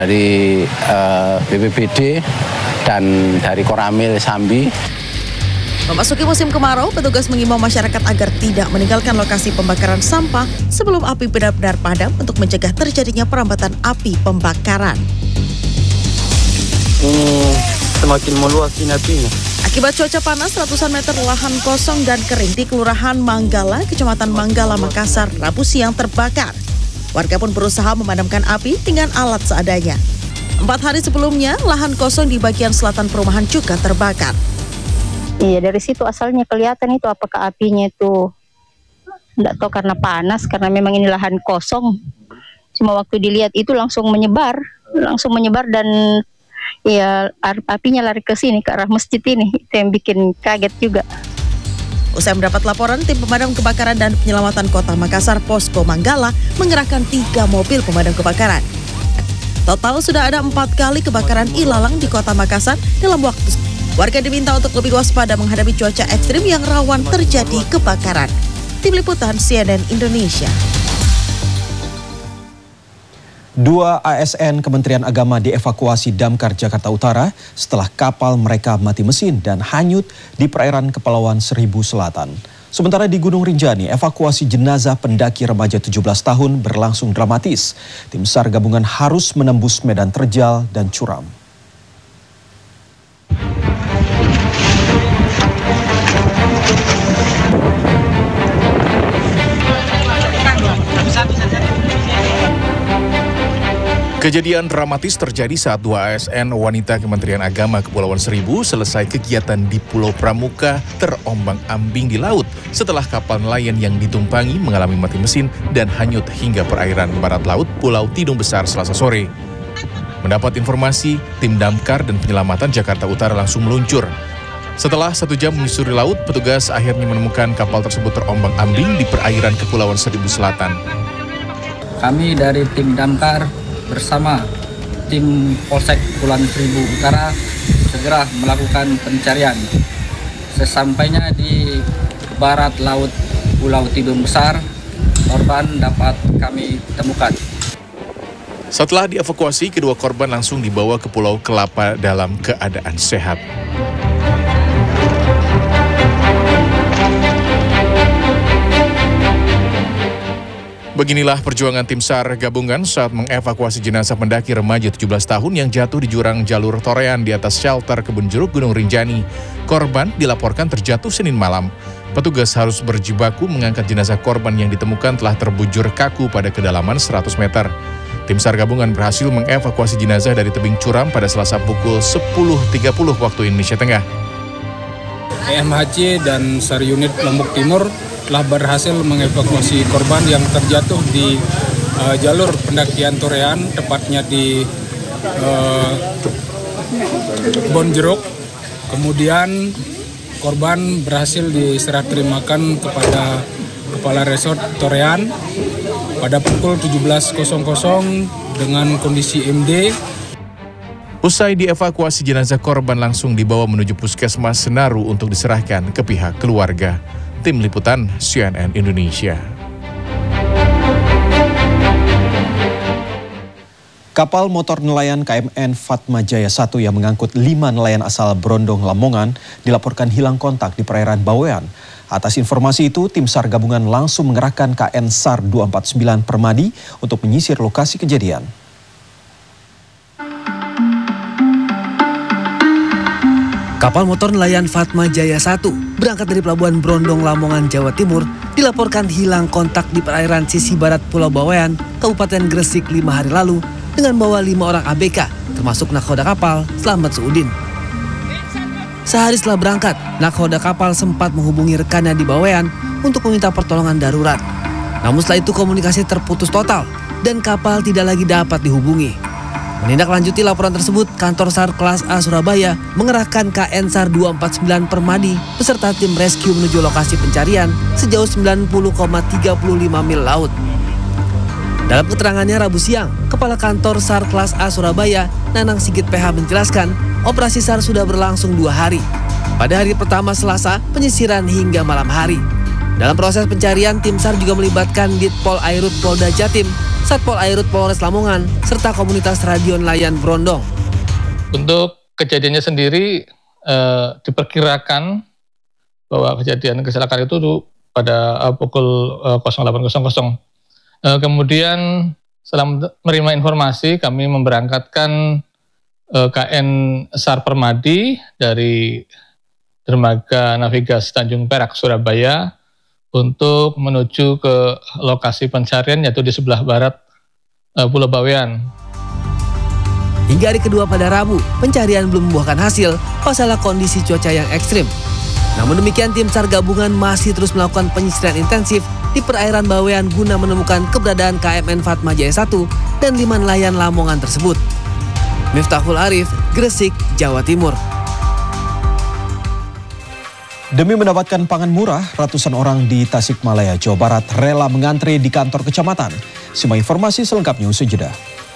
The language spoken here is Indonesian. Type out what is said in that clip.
Dari BPBD dan dari Koramil Sambi. Memasuki musim kemarau, petugas mengimbau masyarakat agar tidak meninggalkan lokasi pembakaran sampah sebelum api benar-benar padam untuk mencegah terjadinya perambatan api pembakaran. Semakin meluas ini apinya. Akibat cuaca panas, ratusan meter lahan kosong dan kering di Kelurahan Manggala, Kecamatan Manggala, Makassar, Rabu siang terbakar. Warga pun berusaha memadamkan api dengan alat seadanya. 4 hari sebelumnya, lahan kosong di bagian selatan perumahan juga terbakar. Iya, dari situ asalnya kelihatan itu apakah apinya itu tidak tahu karena panas, karena memang ini lahan kosong. Cuma waktu dilihat itu langsung menyebar dan ya apinya lari ke sini, ke arah masjid ini. Itu yang bikin kaget juga. Usai mendapat laporan, tim pemadam kebakaran dan penyelamatan Kota Makassar Posko Manggala mengerahkan 3 mobil pemadam kebakaran. Total sudah ada 4 kali kebakaran ilalang di Kota Makassar dalam waktu. Warga diminta untuk lebih waspada menghadapi cuaca ekstrim yang rawan terjadi kebakaran. Tim Liputan CNN Indonesia. 2 ASN Kementerian Agama dievakuasi Damkar Jakarta Utara setelah kapal mereka mati mesin dan hanyut di perairan Kepulauan Seribu Selatan. Sementara di Gunung Rinjani, evakuasi jenazah pendaki remaja 17 tahun berlangsung dramatis. Tim SAR gabungan harus menembus medan terjal dan curam. Kejadian dramatis terjadi saat 2 ASN wanita Kementerian Agama Kepulauan Seribu selesai kegiatan di Pulau Pramuka terombang-ambing di laut setelah kapal nelayan yang ditumpangi mengalami mati mesin dan hanyut hingga perairan barat laut Pulau Tidung Besar Selasa sore. Mendapat informasi, tim damkar dan penyelamatan Jakarta Utara langsung meluncur. Setelah 1 jam menyusuri laut, petugas akhirnya menemukan kapal tersebut terombang-ambing di perairan Kepulauan Seribu Selatan. Kami dari tim damkar bersama tim Polsek Kepulauan Seribu Utara segera melakukan pencarian. Sesampainya di barat laut Pulau Tidung Besar, korban dapat kami temukan. Setelah dievakuasi, kedua korban langsung dibawa ke Pulau Kelapa dalam keadaan sehat. Beginilah perjuangan tim SAR gabungan saat mengevakuasi jenazah pendaki remaja 17 tahun yang jatuh di jurang jalur Torean di atas shelter Kebun Jeruk Gunung Rinjani. Korban dilaporkan terjatuh Senin malam. Petugas harus berjibaku mengangkat jenazah korban yang ditemukan telah terbujur kaku pada kedalaman 100 meter. Tim SAR gabungan berhasil mengevakuasi jenazah dari tebing curam pada Selasa pukul 10.30 waktu Indonesia Tengah. EMHC dan SAR unit Lombok Timur telah berhasil mengevakuasi korban yang terjatuh di jalur pendakian Torean, tepatnya di Kebun Jeruk. Kemudian korban berhasil diserah terimakan kepada Kepala Resort Torean pada pukul 17.00 dengan kondisi MD. Usai dievakuasi, jenazah korban langsung dibawa menuju Puskesmas Senaru untuk diserahkan ke pihak keluarga. Tim Liputan CNN Indonesia. Kapal motor nelayan KMN Fatma Jaya 1 yang mengangkut 5 nelayan asal Brondong, Lamongan dilaporkan hilang kontak di perairan Bawean. Atas informasi itu, tim SAR gabungan langsung mengerahkan KN SAR 249 Permadi untuk menyisir lokasi kejadian. Kapal motor nelayan Fatma Jaya 1 berangkat dari Pelabuhan Brondong, Lamongan, Jawa Timur dilaporkan hilang kontak di perairan sisi barat Pulau Bawean, Kabupaten Gresik 5 hari lalu dengan membawa 5 orang ABK, termasuk nakhoda kapal Slamet Suudin. Sehari setelah berangkat, nakhoda kapal sempat menghubungi rekannya di Bawean untuk meminta pertolongan darurat. Namun setelah itu komunikasi terputus total dan kapal tidak lagi dapat dihubungi. Menindaklanjuti laporan tersebut, kantor SAR kelas A Surabaya mengerahkan KN SAR 249 Permadi beserta tim rescue menuju lokasi pencarian sejauh 90,35 mil laut. Dalam keterangannya Rabu siang, Kepala Kantor SAR kelas A Surabaya, Nanang Sigit PH menjelaskan, operasi SAR sudah berlangsung 2 hari. Pada hari pertama Selasa, penyisiran hingga malam hari. Dalam proses pencarian, tim SAR juga melibatkan Ditpol Airut Polda Jatim Satpol Airut Polres Lamongan, serta komunitas radio nelayan Brondong. Untuk kejadiannya sendiri diperkirakan bahwa kejadian kecelakaan itu pada pukul 08.00. Kemudian setelah menerima informasi, kami memberangkatkan KN SAR Permadi dari Dermaga Navigasi Tanjung Perak, Surabaya, untuk menuju ke lokasi pencarian, yaitu di sebelah barat Pulau Bawean. Hingga hari kedua pada Rabu, pencarian belum membuahkan hasil pasalnya kondisi cuaca yang ekstrim. Namun demikian, tim SAR gabungan masih terus melakukan penyisiran intensif di perairan Bawean guna menemukan keberadaan KMN Fatma Jaya 1 dan 5 nelayan Lamongan tersebut. Miftahul Arif, Gresik, Jawa Timur. Demi mendapatkan pangan murah, ratusan orang di Tasikmalaya, Jawa Barat rela mengantre di kantor kecamatan. Semua informasi selengkapnya usai jeda.